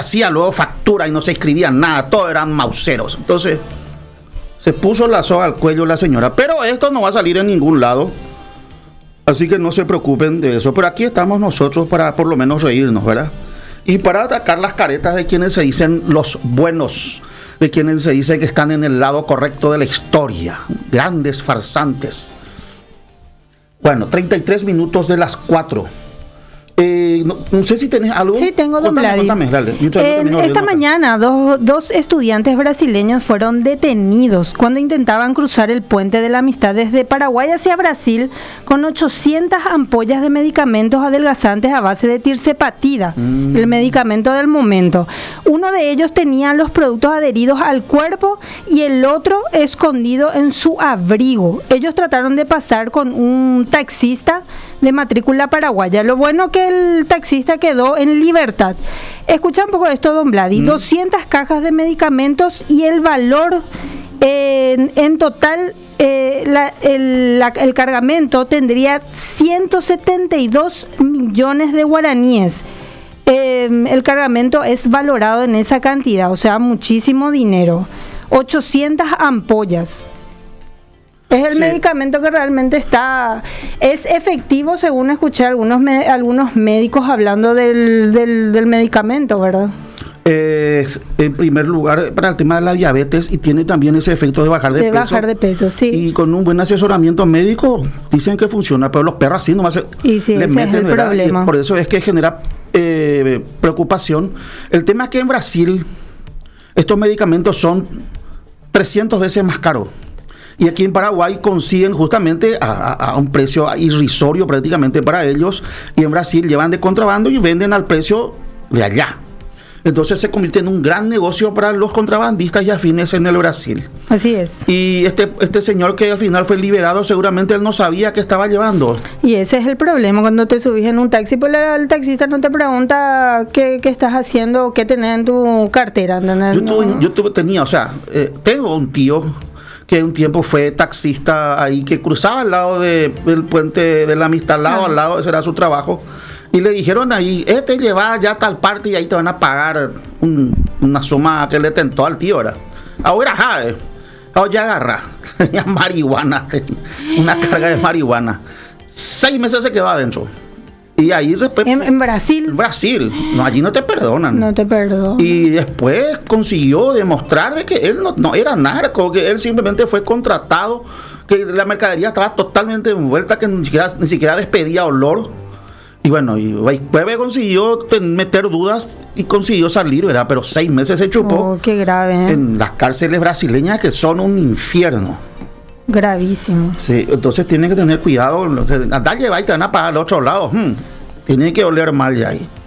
hacía luego factura y no se escribía nada, todos eran mauseros. Entonces se puso la soga al cuello la señora, pero esto no va a salir en ningún lado, así que no se preocupen de eso. Pero aquí estamos nosotros para por lo menos reírnos, ¿verdad? Y para atacar las caretas de quienes se dicen los buenos, de quienes se dice que están en el lado correcto de la historia, grandes farsantes. Bueno, 33 minutos de las 4. No sé si tenés algo. Sí, tengo, don Vladi. Dale. Esta mañana dos estudiantes brasileños fueron detenidos cuando intentaban cruzar el puente de la Amistad desde Paraguay hacia Brasil con 800 ampollas de medicamentos adelgazantes a base de tirzepatida, el medicamento del momento. Uno de ellos tenía los productos adheridos al cuerpo y el otro escondido en su abrigo. Ellos trataron de pasar con un taxista de matrícula paraguaya. Lo bueno que el taxista quedó en libertad. Escucha un poco esto, don Vladi. 200 cajas de medicamentos y el valor en total, el cargamento tendría 172 millones de guaraníes. El cargamento es valorado en esa cantidad, o sea, muchísimo dinero. 800 ampollas. Es el medicamento que realmente es efectivo, según escuché algunos médicos hablando del medicamento, ¿verdad? En primer lugar, para el tema de la diabetes, y tiene también ese efecto de bajar de peso. De bajar de peso, sí. Y con un buen asesoramiento médico dicen que funciona, pero los perros así nomás y sí, le meten, es el problema. Y por eso es que genera preocupación. El tema es que en Brasil estos medicamentos son 300 veces más caros. Y aquí en Paraguay consiguen justamente a un precio irrisorio prácticamente para ellos, y en Brasil llevan de contrabando y venden al precio de allá. Entonces se convierte en un gran negocio para los contrabandistas y afines en el Brasil. Así es. Y este señor que al final fue liberado, seguramente él no sabía qué estaba llevando. Y ese es el problema cuando te subís en un taxi, pues el taxista no te pregunta qué estás haciendo, qué tenés en tu cartera. Tengo un tío que un tiempo fue taxista ahí, que cruzaba al lado del puente de la Amistad, al lado, ese era su trabajo, y le dijeron ahí, lleva ya a tal parte y ahí te van a pagar una suma que le tentó al tío, ¿verdad? Ahora ya agarra, marihuana, una carga de marihuana. 6 meses se quedó adentro. Y ahí después... ¿En Brasil? Brasil. No, allí no te perdonan. No te perdonan. Y después consiguió demostrar de que él no era narco, que él simplemente fue contratado, que la mercadería estaba totalmente envuelta, que ni siquiera despedía olor. Y bueno, y después consiguió meter dudas y consiguió salir, ¿verdad? Pero 6 meses se chupó. Oh, qué grave. En las cárceles brasileñas, que son un infierno. Gravísimo. Sí, entonces tienen que tener cuidado. Andar, llevar y te van a pagar al otro lado. Tienen que oler mal ya ahí.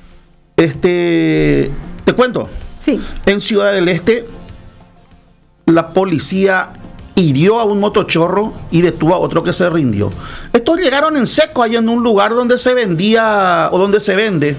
Te cuento. Sí. En Ciudad del Este, la policía hirió a un motochorro y detuvo a otro que se rindió. Estos llegaron en seco ahí en un lugar donde se vendía o donde se vende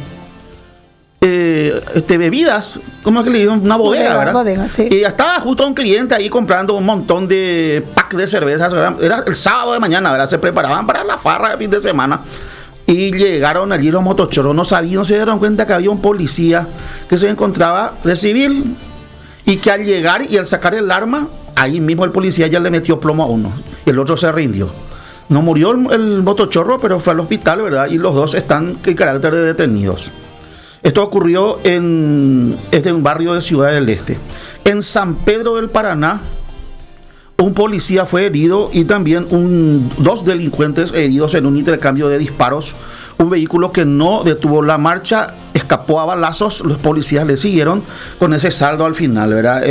bebidas, ¿cómo es que le digo? Una bodega, ¿verdad? Bodega, sí. Y estaba justo un cliente ahí comprando un montón de pack de cervezas, ¿verdad? Era el sábado de mañana, ¿verdad? Se preparaban para la farra de fin de semana y llegaron allí los motochorros, no se dieron cuenta que había un policía que se encontraba de civil y que al llegar y al sacar el arma, ahí mismo el policía ya le metió plomo a uno y el otro se rindió. No murió el motochorro, pero fue al hospital, ¿verdad? Y los dos están en carácter de detenidos. Esto ocurrió en un barrio de Ciudad del Este. En San Pedro del Paraná, un policía fue herido y también 2 delincuentes heridos en un intercambio de disparos. Un vehículo que no detuvo la marcha escapó a balazos, los policías le siguieron con ese saldo al final, ¿verdad?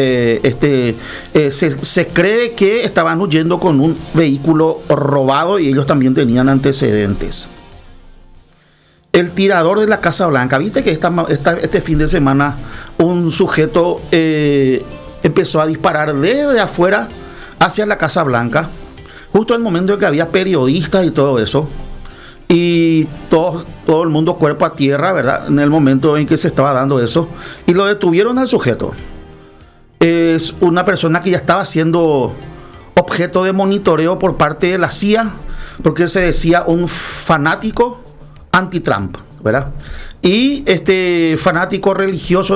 Se cree que estaban huyendo con un vehículo robado y ellos también tenían antecedentes. El tirador de la Casa Blanca, viste que este fin de semana un sujeto empezó a disparar desde afuera hacia la Casa Blanca, justo en el momento en que había periodistas y todo eso, y todo el mundo cuerpo a tierra, ¿verdad? En el momento en que se estaba dando eso, y lo detuvieron al sujeto. Es una persona que ya estaba siendo objeto de monitoreo por parte de la CIA, porque se decía un fanático anti-Trump, ¿verdad? Y este fanático religioso